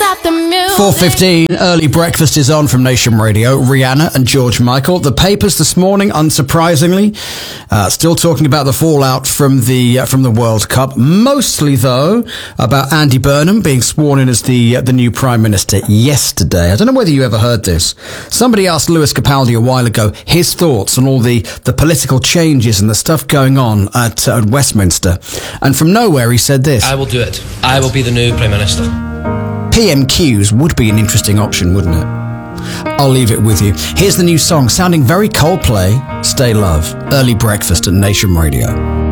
without the music. 4:15, early breakfast is on from Nation Radio. Rihanna and George Michael. The papers this morning, unsurprisingly, still talking about the fallout from the World Cup. Mostly, though, about Andy Burnham being sworn in as the new Prime Minister yesterday. I don't know whether you ever heard this. Somebody asked Lewis Capaldi a while ago his thoughts on all the political changes and the stuff going on at Westminster. And from nowhere, he said this. I will do it. I will be the new Prime Minister. PMQs would be an interesting option, wouldn't it? I'll leave it with you. Here's the new song, sounding very Coldplay, Stay Love. Early breakfast at Nation Radio.